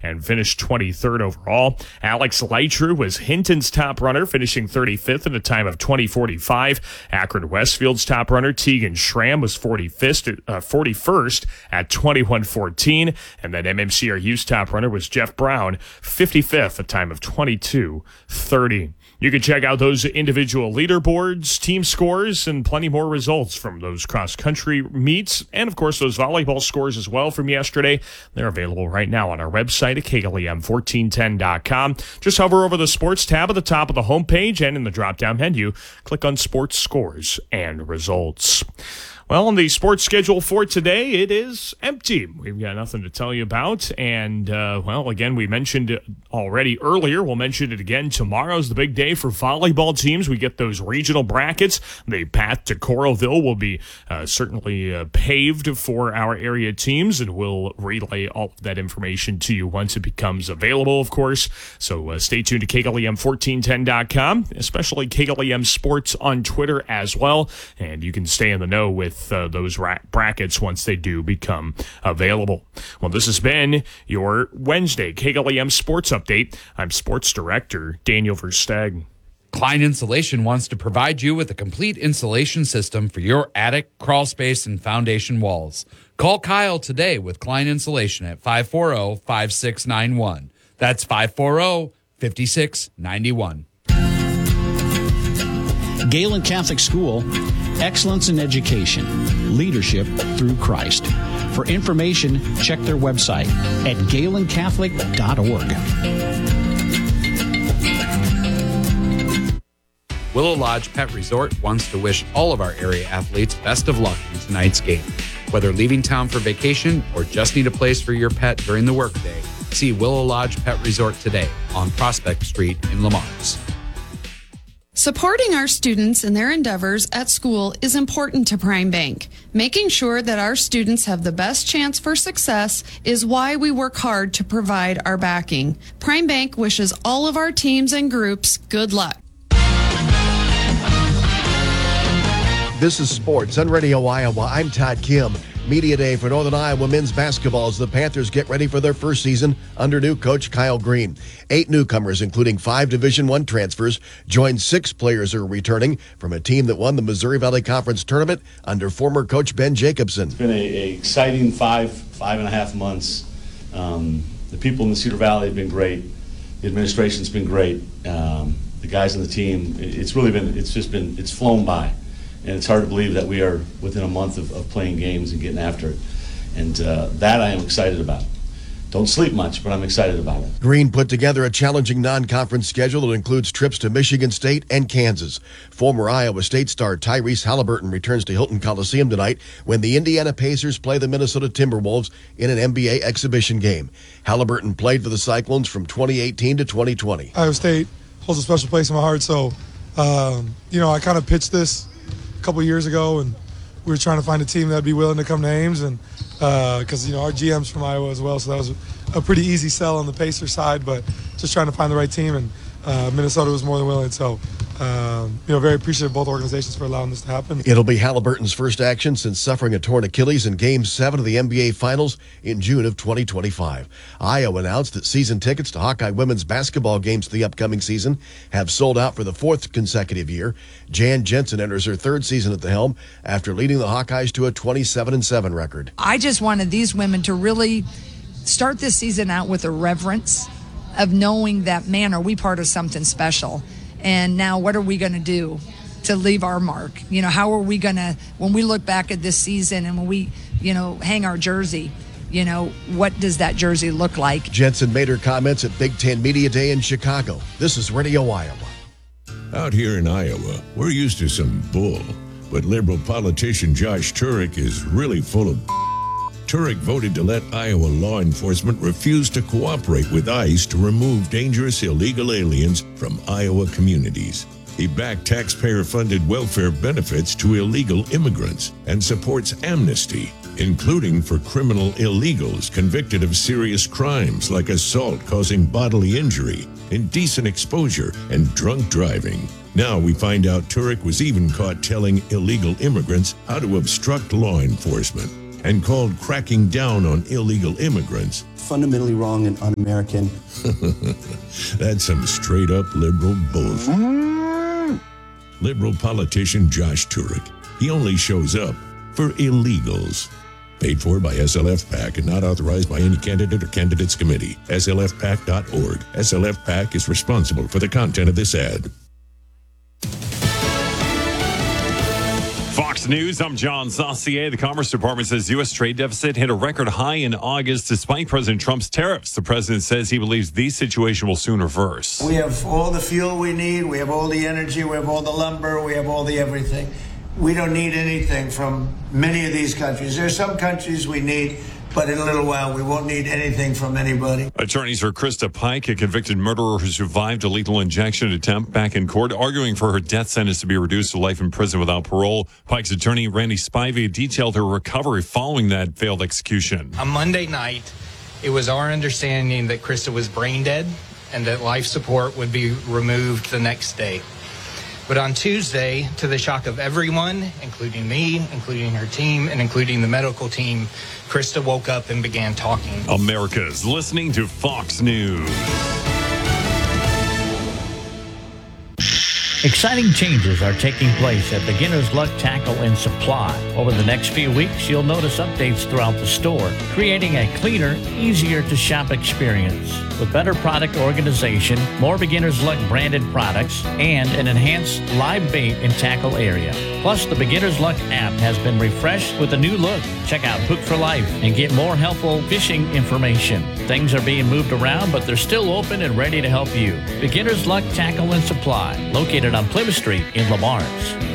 and finished 23rd overall. Alex Leitru was Hinton's top runner, finishing 35th in a time of 20:45. Akron Westfield's top runner, Tegan Schramm, was 41st at 21:14. And then MMCRU's top runner was Jeff Brown, 55th, a time of 22:30. You can check out those individual leaderboards, team scores, and plenty more results from those cross-country meets, and, of course, those volleyball scores as well from yesterday. They're available right now on our website at KLEM1410.com. Just hover over the Sports tab at the top of the homepage, and in the drop-down menu, click on Sports Scores and Results. Well, on the sports schedule for today, it is empty. We've got nothing to tell you about. And, again, we mentioned it already earlier. We'll mention it again. Tomorrow's the big day for volleyball teams. We get those regional brackets. The path to Coralville will be certainly paved for our area teams, and we'll relay all of that information to you once it becomes available, of course. So stay tuned to KLEM1410.com, especially KLEM Sports on Twitter as well. And you can stay in the know with those brackets once they do become available. Well, this has been your Wednesday KLEM Sports Update. I'm Sports Director Daniel Versteg. Klein Insulation wants to provide you with a complete insulation system for your attic, crawl space, and foundation walls. Call Kyle today with Klein Insulation at 540-5691. That's 540-5691. Galen Catholic School, excellence in education, leadership through Christ. For information, check their website at galencatholic.org. Willow Lodge Pet Resort wants to wish all of our area athletes best of luck in tonight's game. Whether leaving town for vacation or just need a place for your pet during the workday, see Willow Lodge Pet Resort today on Prospect Street in Le Mars. Supporting our students in their endeavors at school is important to Prime Bank. Making sure that our students have the best chance for success is why we work hard to provide our backing. Prime Bank wishes all of our teams and groups good luck. This is Sports on Radio Iowa. I'm Todd Kim. Media Day for Northern Iowa men's basketball as the Panthers get ready for their first season under new coach Kyle Green. 8 newcomers, including 5 Division I transfers, joined 6 players who are returning from a team that won the Missouri Valley Conference tournament under former coach Ben Jacobson. It's been an exciting five and a half months. The people in the Cedar Valley have been great. The administration's been great. The guys on the team, it's flown by. And it's hard to believe that we are within a month of playing games and getting after it. And that I am excited about. Don't sleep much, but I'm excited about it. Green put together a challenging non-conference schedule that includes trips to Michigan State and Kansas. Former Iowa State star Tyrese Halliburton returns to Hilton Coliseum tonight when the Indiana Pacers play the Minnesota Timberwolves in an NBA exhibition game. Halliburton played for the Cyclones from 2018 to 2020. Iowa State holds a special place in my heart, so, I kind of pitched this couple years ago, and we were trying to find a team that'd be willing to come to Ames, and because our GM's from Iowa as well, so that was a pretty easy sell on the Pacers side, but just trying to find the right team, and Minnesota was more than willing. So very appreciative of both organizations for allowing this to happen. It'll be Halliburton's first action since suffering a torn Achilles in Game 7 of the NBA Finals in June of 2025. Iowa announced that season tickets to Hawkeye women's basketball games the upcoming season have sold out for the 4th consecutive year. Jan Jensen enters her 3rd season at the helm after leading the Hawkeyes to a 27-7 record. I just wanted these women to really start this season out with a reverence of knowing that, man, are we part of something special? And now what are we going to do to leave our mark? How are we going to, when we look back at this season and when we, hang our jersey, what does that jersey look like? Jensen made her comments at Big Ten Media Day in Chicago. This is Radio Iowa. Out here in Iowa, we're used to some bull, but liberal politician Josh Turek is really full of Turek voted to let Iowa law enforcement refuse to cooperate with ICE to remove dangerous illegal aliens from Iowa communities. He backed taxpayer-funded welfare benefits to illegal immigrants and supports amnesty, including for criminal illegals convicted of serious crimes like assault causing bodily injury, indecent exposure, and drunk driving. Now we find out Turek was even caught telling illegal immigrants how to obstruct law enforcement. and called cracking down on illegal immigrants fundamentally wrong and un-American. That's some straight-up liberal bullshit. Liberal politician Josh Turek. He only shows up for illegals. Paid for by SLF PAC and not authorized by any candidate or candidates committee. SLFPAC.org. SLF PAC is responsible for the content of this ad. Fox News, I'm John Saucier. The Commerce Department says U.S. trade deficit hit a record high in August despite President Trump's tariffs. The president says he believes the situation will soon reverse. We have all the fuel we need. We have all the energy. We have all the lumber. We have all the everything. We don't need anything from many of these countries. There are some countries we need, but in a little while we won't need anything from anybody. Attorneys for Krista Pike, a convicted murderer who survived a lethal injection attempt, back in court, arguing for her death sentence to be reduced to life in prison without parole. Pike's attorney, Randy Spivey, detailed her recovery following that failed execution. On Monday night, it was our understanding that Krista was brain dead and that life support would be removed the next day. But on Tuesday, to the shock of everyone, including me, including her team, and including the medical team, Krista woke up and began talking. America's listening to Fox News. Exciting changes are taking place at Beginner's Luck Tackle and Supply. Over the next few weeks, you'll notice updates throughout the store, creating a cleaner, easier to shop experience. With better product organization, more Beginner's Luck branded products, and an enhanced live bait and tackle area. Plus, the Beginner's Luck app has been refreshed with a new look. Check out Hook for Life and get more helpful fishing information. Things are being moved around, but they're still open and ready to help you. Beginner's Luck Tackle and Supply, located on Plymouth Street in Lamars.